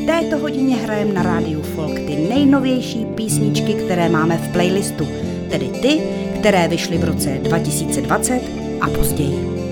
této hodině hrajeme na rádiu Folk ty nejnovější písničky, které máme v playlistu, tedy ty, které vyšly v roce 2020 a později.